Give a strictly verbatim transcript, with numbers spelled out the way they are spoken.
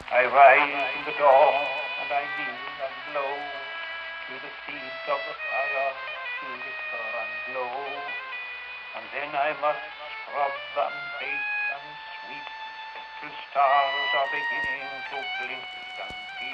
I rise in the dawn and I kneel and blow to the seeds of the fire to whisper and blow. And then I must scrub and bake and sweep till stars are beginning to blink and peep.